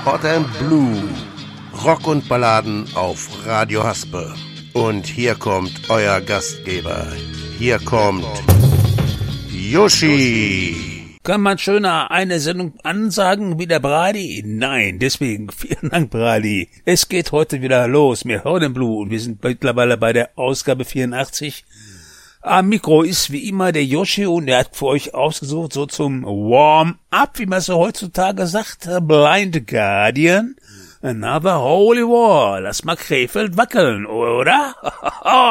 Hot and Blue. Rock und Balladen auf Radio Haspe. Und hier kommt euer Gastgeber. Hier kommt Yoshi. Kann man schöner eine Sendung ansagen wie der Brady? Nein, deswegen vielen Dank, Brady. Es geht heute wieder los mit Hot and Blue und wir sind mittlerweile bei der Ausgabe 84. Am Mikro ist wie immer der Yoshi und der hat für euch ausgesucht, so zum Warm-up, wie man so heutzutage sagt, Blind Guardian, Another Holy War. Lass mal Krefeld wackeln, oder?